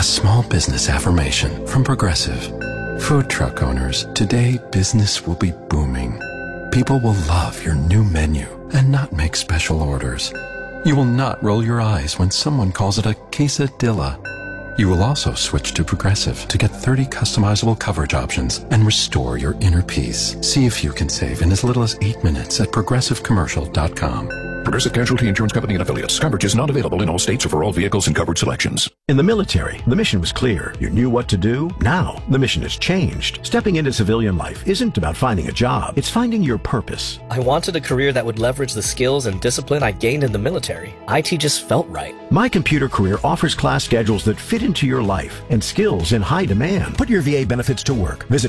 small business affirmation from Progressive. Food truck owners, today business will be booming. People will love your new menu and not make special orders. You will not roll your eyes when someone calls it a quesadilla. You will also switch to Progressive to get 30 customizable coverage options and restore your inner peace. See if you can save in as little as 8 minutes at progressivecommercial.com. Progressive Casualty Insurance Company and Affiliates. Coverage is not available in all states or for all vehicles and coverage selections. In the military, the mission was clear. You knew what to do. Now, the mission has changed. Stepping into civilian life isn't about finding a job. It's finding your purpose. I wanted a career that would leverage the skills and discipline I gained in the military. IT just felt right. My Computer Career offers class schedules that fit into your life and skills in high demand. Put your VA benefits to work. Visit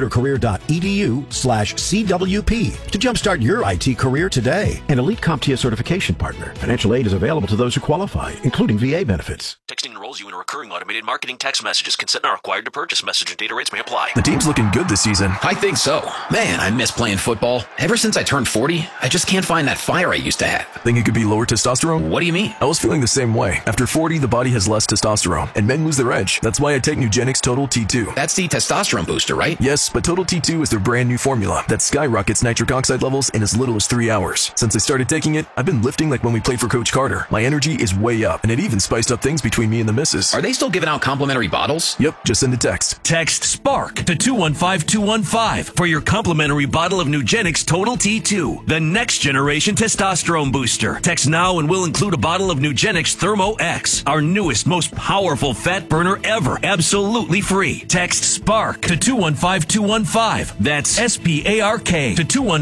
mycomputercareer.edu/CWP to jumpstart your IT career today. An elite CompTIA certification partner. Financial aid is available to those who qualify, including VA benefits. Texting enrolls you in a recurring automated marketing text messages. Consent not required to purchase. Message and data rates may apply. The team's looking good this season. I think so. Man, I miss playing football. Ever since I turned 40, I just can't find that fire I used to have. Think it could be lower testosterone? What do you mean? I was feeling the same way. After 40, the body has less testosterone, and men lose their edge. That's why I take Nugenix Total T2. That's the testosterone booster, right? Yes, but Total T2 is their brand new formula that skyrockets nitric oxide levels in as little as 3 hours. Since I started taking it, I've been lifting like when we played for Coach Carter. My energy is way up, and it even spiced up things between me and the missus. Are they still giving out complimentary bottles? Yep, just send a text. Text SPARK to 215-215 for your complimentary bottle of Nugenix Total T2, the next generation testosterone booster. Text now and we'll include a bottle of Nugenix Thermo X, our newest, most powerful fat burner ever, absolutely free. Text SPARK to 215-215. That's SPARK to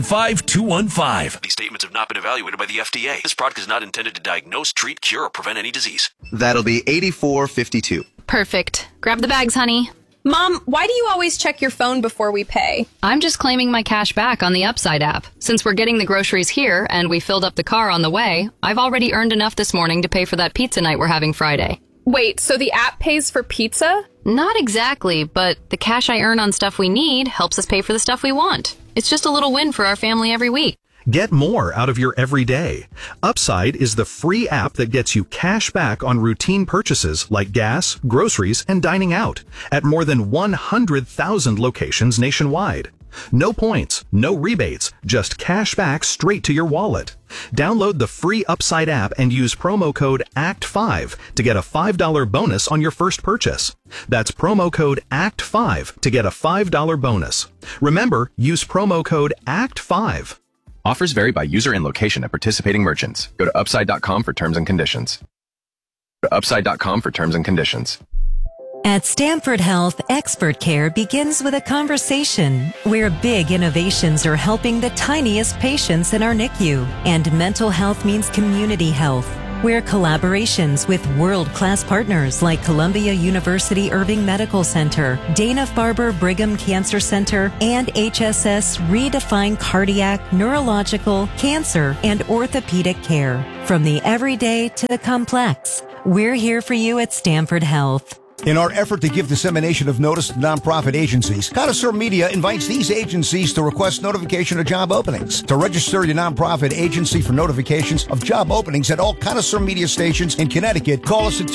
215-215. These statements have not been evaluated by the FDA. This product is not intended to diagnose, treat, cure, or prevent any disease. That'll be $84.52. Perfect. Grab the bags, honey. Mom, why do you always check your phone before we pay? I'm just claiming my cash back on the Upside app. Since we're getting the groceries here and we filled up the car on the way, I've already earned enough this morning to pay for that pizza night we're having Friday. Wait, so the app pays for pizza? Not exactly, but the cash I earn on stuff we need helps us pay for the stuff we want. It's just a little win for our family every week. Get more out of your everyday. Upside is the free app that gets you cash back on routine purchases like gas, groceries, and dining out at more than 100,000 locations nationwide. No points, no rebates, just cash back straight to your wallet. Download the free Upside app and use promo code ACT5 to get a $5 bonus on your first purchase. That's promo code ACT5 to get a $5 bonus. Remember, use promo code ACT5. Offers vary by user and location at participating merchants. Go to upside.com for terms and conditions. Go to upside.com for terms and conditions. At Stanford Health, expert care begins with a conversation where big innovations are helping the tiniest patients in our NICU. And mental health means community health, where collaborations with world-class partners like Columbia University Irving Medical Center, Dana-Farber Brigham Cancer Center, and HSS redefine cardiac, neurological, cancer, and orthopedic care. From the everyday to the complex, we're here for you at Stanford Health. In our effort to give dissemination of notice to nonprofit agencies, Connoisseur Media invites these agencies to request notification of job openings. To register your nonprofit agency for notifications of job openings at all Connoisseur Media stations in Connecticut, call us at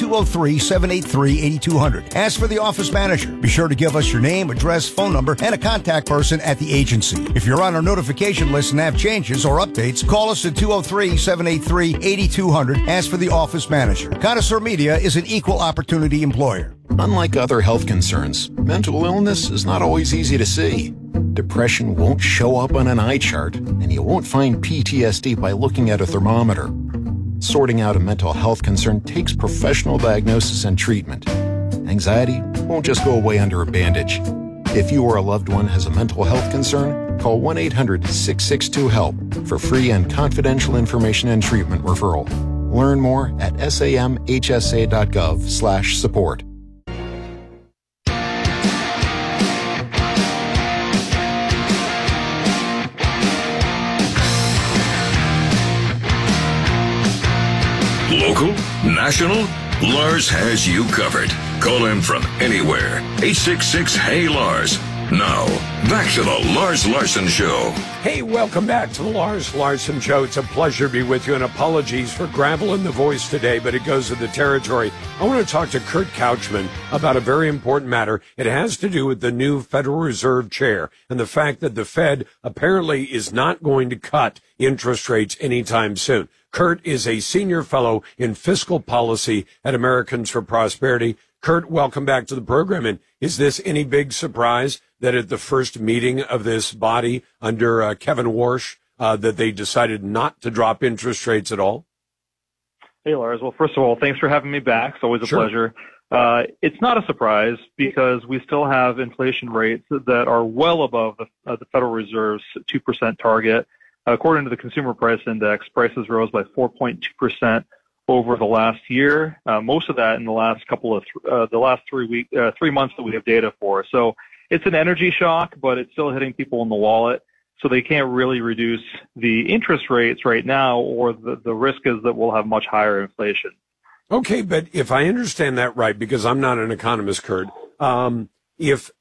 203-783-8200. Ask for the office manager. Be sure to give us your name, address, phone number, and a contact person at the agency. If you're on our notification list and have changes or updates, call us at 203-783-8200. Ask for the office manager. Connoisseur Media is an equal opportunity employer. Unlike other health concerns, mental illness is not always easy to see. Depression won't show up on an eye chart, and you won't find PTSD by looking at a thermometer. Sorting out a mental health concern takes professional diagnosis and treatment. Anxiety won't just go away under a bandage. If you or a loved one has a mental health concern, call 1-800-662-HELP for free and confidential information and treatment referral. Learn more at samhsa.gov/support. Local? National? Lars has you covered. Call him from anywhere. 866-HEY-LARS. Now, back to the Lars Larson Show. Hey, welcome back to the Lars Larson Show. It's a pleasure to be with you, and apologies for graveling the voice today, but it goes with the territory. I want to talk to Kurt Couchman about a very important matter. It has to do with the new Federal Reserve chair and the fact that the Fed apparently is not going to cut interest rates anytime soon. Kurt is a senior fellow in fiscal policy at Americans for Prosperity. Kurt, welcome back to the program. And is this any big surprise that at the first meeting of this body under Kevin Warsh, that they decided not to drop interest rates at all? Hey, Lars. Well, first of all, thanks for having me back. It's always a pleasure. It's not a surprise because we still have inflation rates that are well above the Federal Reserve's 2% target. According to the Consumer Price Index, prices rose by 4.2% over the last year. Most of that in the last the last 3 months that we have data for. So it's an energy shock, but it's still hitting people in the wallet. So they can't really reduce the interest rates right now, or the risk is that we'll have much higher inflation. Okay, but if I understand that right, because I'm not an economist, Kurt, if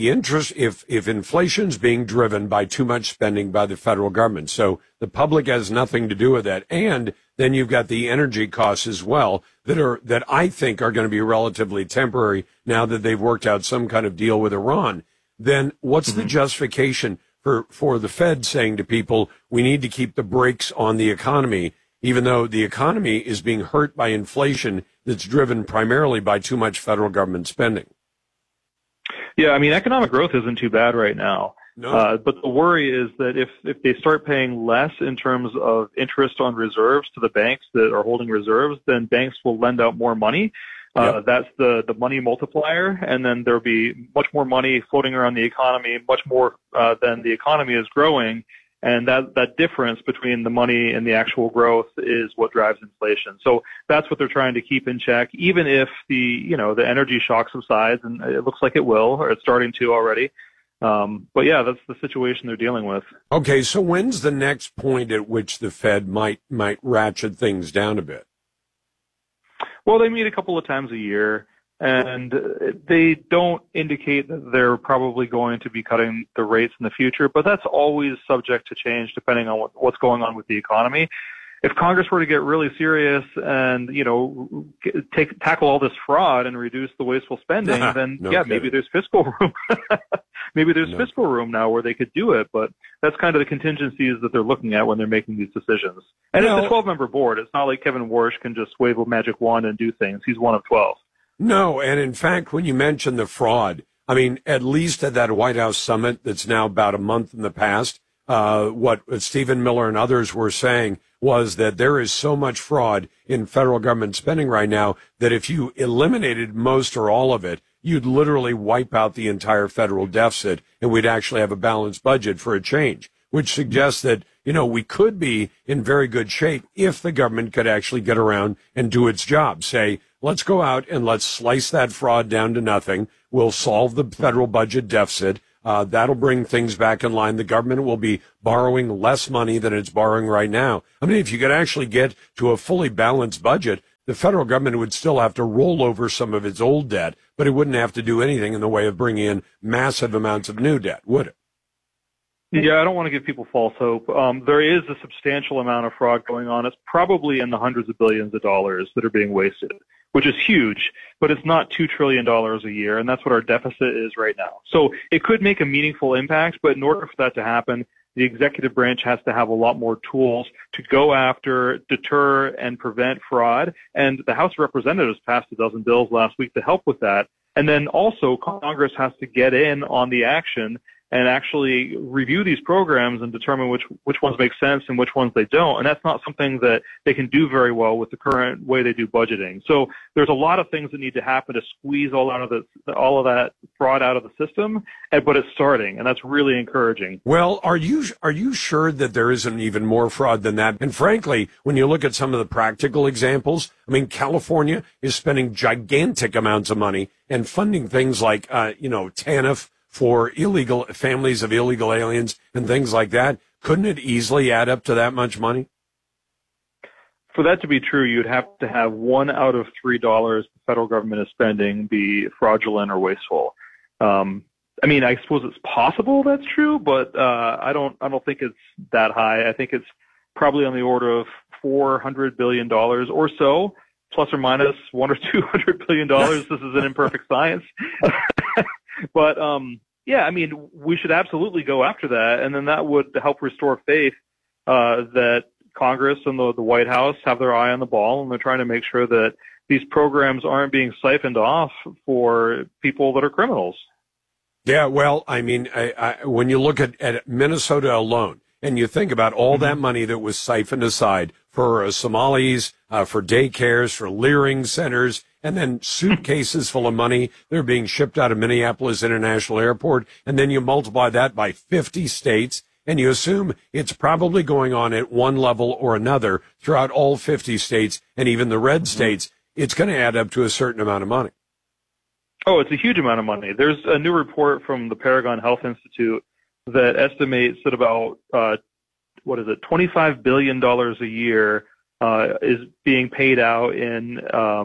inflation's being driven by too much spending by the federal government, so the public has nothing to do with that, and then you've got the energy costs as well that I think are going to be relatively temporary now that they've worked out some kind of deal with Iran, then what's the justification for the Fed saying to people, we need to keep the brakes on the economy, even though the economy is being hurt by inflation that's driven primarily by too much federal government spending? Yeah, I mean, economic growth isn't too bad right now. No. But the worry is that if they start paying less in terms of interest on reserves to the banks that are holding reserves, then banks will lend out more money. That's the money multiplier, and then there'll be much more money floating around the economy, much more than the economy is growing. And that difference between the money and the actual growth is what drives inflation. So that's what they're trying to keep in check, even if the energy shock subsides, and it looks like it will, or it's starting to already. But yeah, that's the situation they're dealing with. Okay, so when's the next point at which the Fed might ratchet things down a bit? Well, they meet a couple of times a year, and they don't indicate that they're probably going to be cutting the rates in the future, but that's always subject to change depending on what's going on with the economy. If Congress were to get really serious and, tackle all this fraud and reduce the wasteful spending, then maybe there's fiscal room. Maybe there's fiscal room now where they could do it, but that's kind of the contingencies that they're looking at when they're making these decisions. And it's a 12-member board. It's not like Kevin Warsh can just wave a magic wand and do things. He's one of 12. No, and in fact, when you mention the fraud, I mean, at least at that White House summit that's now about a month in the past, what Stephen Miller and others were saying was that there is so much fraud in federal government spending right now that if you eliminated most or all of it, you'd literally wipe out the entire federal deficit, and we'd actually have a balanced budget for a change, which suggests that, we could be in very good shape if the government could actually get around and do its job. Say, let's go out and let's slice that fraud down to nothing. We'll solve the federal budget deficit. That'll bring things back in line. The government will be borrowing less money than it's borrowing right now. I mean, if you could actually get to a fully balanced budget, the federal government would still have to roll over some of its old debt, but it wouldn't have to do anything in the way of bringing in massive amounts of new debt, would it? Yeah, I don't want to give people false hope. There is a substantial amount of fraud going on. It's probably in the hundreds of billions of dollars that are being wasted, which is huge, but it's not $2 trillion a year, and that's what our deficit is right now. So it could make a meaningful impact, but in order for that to happen, the executive branch has to have a lot more tools to go after, deter, and prevent fraud. And the House of Representatives passed a dozen bills last week to help with that. And then also Congress has to get in on the action and actually review these programs and determine which ones make sense and which ones they don't. And that's not something that they can do very well with the current way they do budgeting. So there's a lot of things that need to happen to squeeze all of that fraud out of the system, but it's starting, and that's really encouraging. Well, are you sure that there isn't even more fraud than that? And frankly, when you look at some of the practical examples, I mean, California is spending gigantic amounts of money and funding things like, TANF, for illegal families of illegal aliens and things like that. Couldn't it easily add up to that much money? For that to be true, you'd have to have 1 out of $3 the federal government is spending be fraudulent or wasteful. I mean, I suppose it's possible that's true, but I don't think it's that high. I think it's probably on the order of $400 billion or so, plus or minus $100 or $200 billion. This is an imperfect science. But, yeah, I mean, we should absolutely go after that, and then that would help restore faith that Congress and the White House have their eye on the ball, and they're trying to make sure that these programs aren't being siphoned off for people that are criminals. Yeah, well, I mean, when you look at Minnesota alone, and you think about all that money that was siphoned aside for Somalis, for daycares, for Leering centers, and then suitcases full of money, they're being shipped out of Minneapolis International Airport, and then you multiply that by 50 states, and you assume it's probably going on at one level or another throughout all 50 states, and even the red states, it's going to add up to a certain amount of money. Oh, it's a huge amount of money. There's a new report from the Paragon Health Institute that estimates that about, $25 billion a year is being paid out in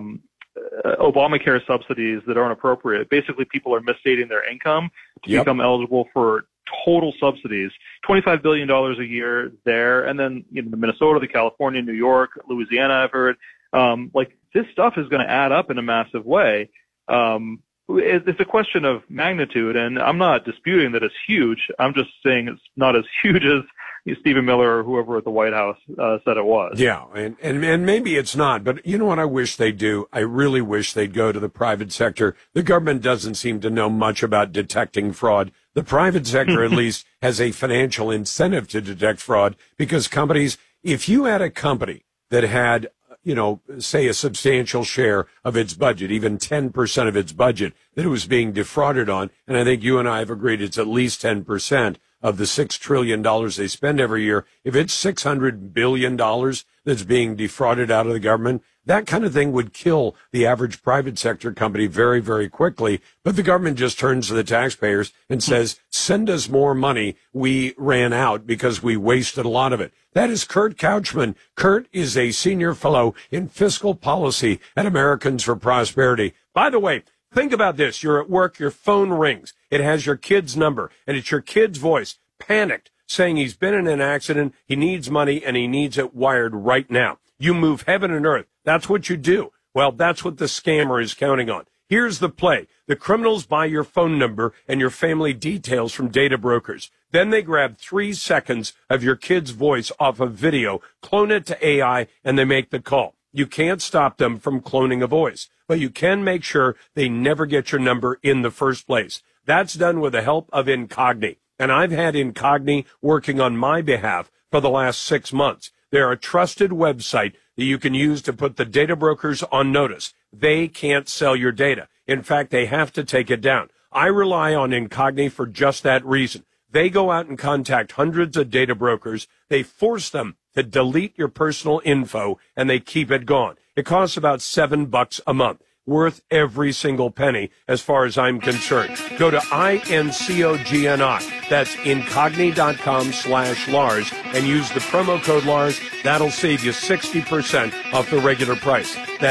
Obamacare subsidies that aren't appropriate. Basically, people are misstating their income to become eligible for total subsidies. $25 billion a year there, and then the Minnesota, the California, New York, Louisiana, I've heard. This stuff is going to add up in a massive way. It's a question of magnitude, and I'm not disputing that it's huge. I'm just saying it's not as huge as Stephen Miller or whoever at the White House said it was. Yeah, and maybe it's not, but you know what I wish they'd do? I really wish they'd go to the private sector. The government doesn't seem to know much about detecting fraud. The private sector, at least, has a financial incentive to detect fraud because companies, if you had a company that had say a substantial share of its budget, even 10% of its budget that it was being defrauded on. And I think you and I have agreed it's at least 10% of the $6 trillion they spend every year. If it's $600 billion that's being defrauded out of the government, that kind of thing would kill the average private sector company very, very quickly. But the government just turns to the taxpayers and says, send us more money. We ran out because we wasted a lot of it. That is Kurt Couchman. Kurt is a senior fellow in fiscal policy at Americans for Prosperity. By the way, think about this. You're at work, your phone rings. It has your kid's number, and it's your kid's voice, panicked, saying he's been in an accident, he needs money, and he needs it wired right now. You move heaven and earth. That's what you do. Well, that's what the scammer is counting on. Here's the play. The criminals buy your phone number and your family details from data brokers. Then they grab 3 seconds of your kid's voice off of video, clone it to AI, and they make the call. You can't stop them from cloning a voice, but you can make sure they never get your number in the first place. That's done with the help of Incogni. And I've had Incogni working on my behalf for the last 6 months. They're a trusted website that you can use to put the data brokers on notice. They can't sell your data. In fact, they have to take it down. I rely on Incogni for just that reason. They go out and contact hundreds of data brokers. They force them to delete your personal info, and they keep it gone. It costs about $7 a month. Worth every single penny as far as I'm concerned. Go to INCOGNI. That's incogni.com/Lars and use the promo code Lars. That'll save you 60% off the regular price.